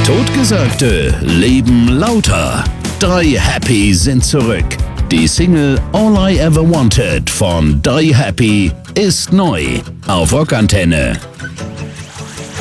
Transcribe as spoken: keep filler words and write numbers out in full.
Totgesagte leben lauter. Die Happy sind zurück. Die Single All I Ever Wanted von Die Happy ist neu auf Rockantenne.